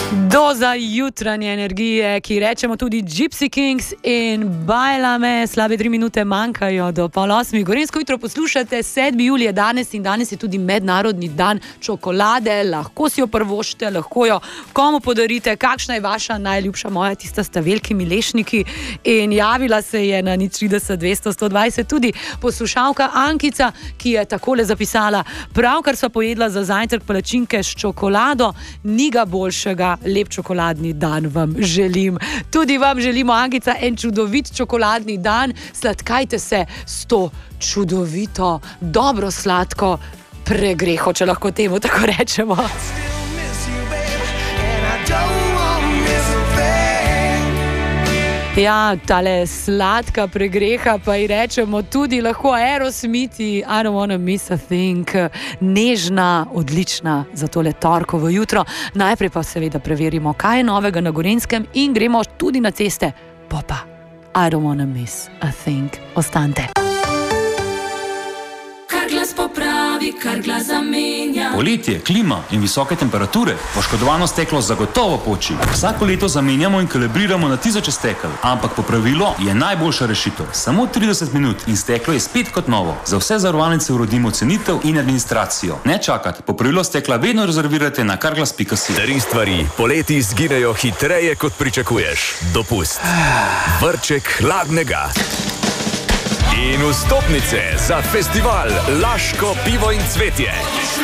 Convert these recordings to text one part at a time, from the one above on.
Doza jutranje energije, ki rečemo tudi Gypsy Kings in Bajlame, slabe 3 minute manjkajo do 7:30. Gorenjsko jutro poslušate, 7. julij je danes in danes je tudi mednarodni dan čokolade. Lahko si jo prvošite, lahko jo komu podarite. Kakšna je vaša najljubša? Moja, tista sta veliki milešniki. In javila se je na 030 200 120 tudi poslušalka Ankica, ki je takole zapisala: pravkar sva pojedla za zajtrk palačinke s čokolado, ni ga boljšega. Lep čokoladni dan vam želim. Tudi vam želimo, Ankica, en čudovit čokoladni dan. Sladkajte se s to čudovito, dobro sladko pregreho, če lahko temu tako rečemo. Ja, tale sladka pregreha pa ji rečemo tudi lahko Aerosmithi, I don't wanna miss a thing. Nežna, odlična za tole torkovo jutro. Najprej pa seveda preverimo, kaj je novega na Gorenjskem in gremo tudi na ceste. Popa, I don't wanna miss a thing. Ostanite. Glas popravi, kar glas zamenja. Poletje, klima in visoke temperature, poškodovano steklo zagotovo poči. Vsako leto zamenjamo in kalibriramo na tisoče stekel, ampak popravilo je najboljša rešitev. Samo 30 minut in steklo je spet kot novo. Za vse zavarovalnice urodimo cenitev in administracijo. Ne čakati, popravilo stekla vedno rezervirate na carglass.si. 3 stvari poleti izginejo hitreje, kot pričakuješ. Dopust, vrček hladnega in vstopnice za festival Laško pivo in cvetje.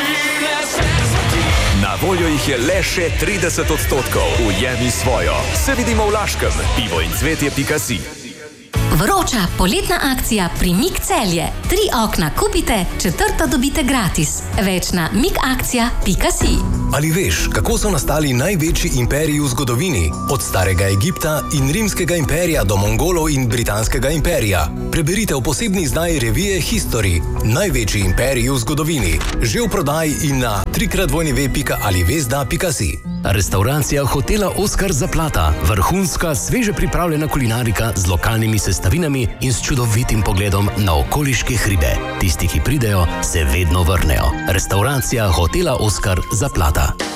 Na voljo jih je le še 30%. Ujemi svojo. Se vidimo v Laškem. Pivo in cvetje.si. Vroča poletna akcija Primik Celje. 3 okna kupite, 4. dobite gratis. Več na mikakcija.si. Ali veš, kako so nastali največji imperiji v zgodovini? Od starega Egipta in rimskega imperija do Mongolov in britanskega imperija. Preberite v posebni izdaji revije History. Največji imperiji v zgodovini. Že v prodaji in na www.alivesda.si. Restauracija hotela Oskar Zaplata. Vrhunska, sveže pripravljena kulinarika z lokalnimi sestavinami in s čudovitim pogledom na okoliške hribe. Tisti, ki pridejo, se vedno vrnejo. Restauracija hotela Oskar Zaplata.